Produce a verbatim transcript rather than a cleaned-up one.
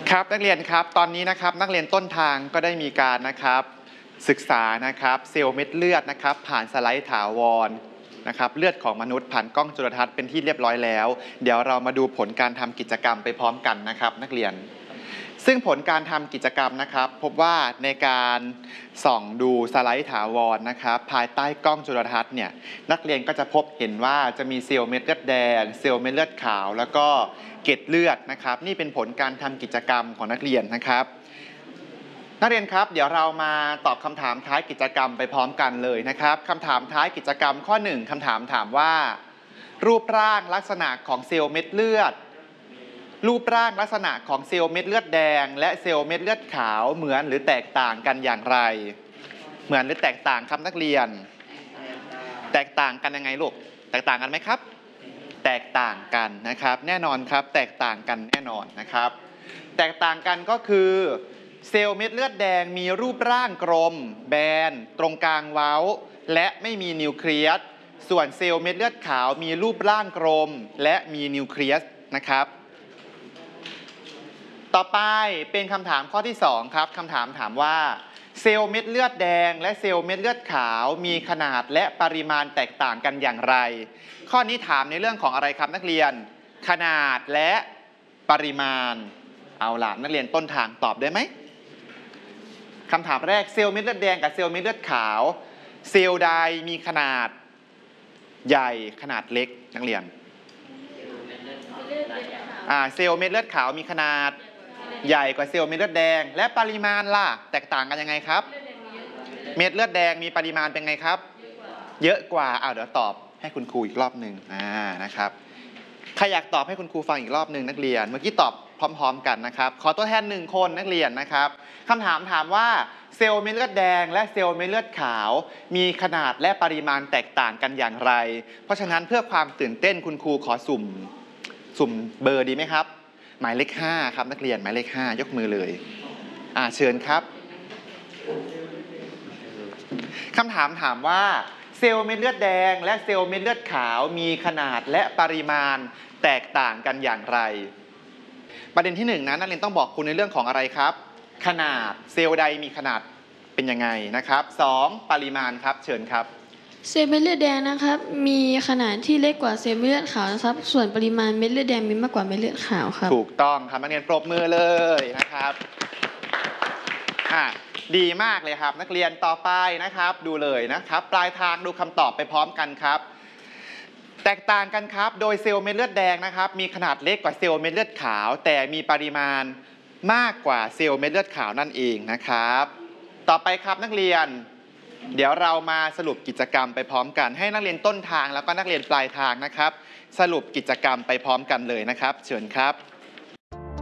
ครับนักเรียนครับตอนนี้นะครับนักเรียนต้นทางก็ได้มีการนะครับศึกษานะครับเซลล์เม็ดเลือดนะครับผ่านสไลด์ถาวรนะครับเลือดของมนุษย์ผ่านกล้องจุลทรรศน์เป็นที่เรียบร้อยแล้วเดี๋ยวเรามาดูผลการทำกิจกรรมไปพร้อมกันนะครับนักเรียนซึ่งผลการทำกิจกรรมนะครับพบว่าในการส่องดูสไลด์ถาวรนะครับภายใต้กล้องจุลทรรศน์เนี่ยนักเรียนก็จะพบเห็นว่าจะมีเซลล์เม็ดเลือดแดงเซลล์เม็ดเลือดขาวแล้วก็เกล็ดเลือดนะครับนี่เป็นผลการทำกิจกรรมของนักเรียนนะครับนักเรียนครับเดี๋ยวเรามาตอบคำถามท้ายกิจกรรมไปพร้อมกันเลยนะครับคำถามท้ายกิจกรรมข้อหนึ่งคำถามถามว่ารูปร่างลักษณะของเซลล์เม็ดเลือดรูปร่างลักษณะของเซลล์เม็ดเลือดแดงและเซลล์เม็ดเลือดขาวเหมือนหรือแตกต่างกันอย่างไรเหมือนหรือแตกต่างครับนักเรียนแตกต่างกันยังไงลูกแตกต่างกันไหมครับแตกต่างกันนะครับแน่นอนครับแตกต่างกันแน่นอนนะครับแตกต่างกันก็คือเซลล์เม็ดเลือดแดงมีรูปร่างกลมแบนตรงกลางเว้าและไม่มีนิวเคลียสส่วนเซลล์เม็ดเลือดขาวมีรูปร่างกลมและมีนิวเคลียสนะครับต่อไปเป็นคำถามข้อที่สองครับคำถามถามว่าเซลล์เม็ดเลือดแดงและเซลล์เม็ดเลือดขาวมีขนาดและปริมาณแตกต่างกันอย่างไรข้อนี้ถามในเรื่องของอะไรครับนักเรียนขนาดและปริมาณเอาล่ะนักเรียนต้นทางตอบได้ไหมคำถามแรกเซลล์เม็ดเลือดแดงกับเซลล์เม็ดเลือดขาวเซลล์ใดมีขนาดใหญ่ขนาดเล็กนักเรียนอ่าเซลล์เม็ดเลือดขาวมีขนาดใหญ่กว่าเซลล์เม็ดเลือดแดงและปริมาณล่ะแตกต่างกันยังไงครับเม็ดเลือดแดงมีปริมาณเป็นไงครับเยอะกว่าเอาเดี๋ยวตอบให้คุณครูอีกรอบหนึ่งอ่านะครับใครอยากตอบให้คุณครูฟังอีกรอบหนึ่งนักเรียนเมื่อกี้ตอบพร้อมๆกันนะครับขอตัวแทนหนึ่งคนนักเรียนนะครับคำถามถามว่าเซลล์เม็ดเลือดแดงและเซลล์เม็ดเลือดขาวมีขนาดและปริมาณแตกต่างกันอย่างไรเพราะฉะนั้นเพื่อความตื่นเต้นคุณครูขอสุ่มสุ่มเบอร์ดีไหมครับหมายเลขห้าครับนักเรียนหมายเลขห้ายกมือเลยอ่าเชิญครับคำถามถามว่าเซลล์เม็ดเลือดแดงและเซลล์เม็ดเลือดขาวมีขนาดและปริมาณแตกต่างกันอย่างไรประเด็นที่หนึ่งนะนักเรียนต้องบอกคุณในเรื่องของอะไรครับขนาดเซลล์ใดมีขนาดเป็นยังไงนะครับสองปริมาณครับเชิญครับเซลล์เม็ดเลือดแดงนะครับมีขนาดที่เล็กกว่าเซลล์เม็ดเลือดขาวนะครับส่วนปริมาณเม็ดเลือดแดงมีมากกว่าเม็ดเลือดขาวครับถูกต้องครับนักเรียนปรบมือเลยนะครับอ่ะดีมากเลยครับนักเรียนต่อไปนะครับดูเลยนะครับปลายทางดูคำตอบไปพร้อมกันครับแตกต่างกันครับโดยเซลล์เม็ดเลือดแดงนะครับมีขนาดเล็กกว่าเซลล์เม็ดเลือดขาวแต่มีปริมาณมากกว่าเซลล์เม็ดเลือดขาวนั่นเองนะครับต่อไปครับนักเรียนเดี๋ยวเรามาสรุปกิจกรรมไปพร้อมกันให้นักเรียนต้นทางแล้วก็นักเรียนปลายทางนะครับสรุปกิจกรรมไปพร้อมกันเลยนะครับเชิญครับ